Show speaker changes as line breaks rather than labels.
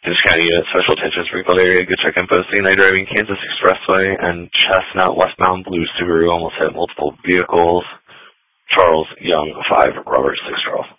County Unit Special Attention Springfield Area. Good check info. CNA driving Kansas Expressway and Chestnut westbound blue Subaru almost hit multiple vehicles. Charles Young 5, Robert 6 Charles.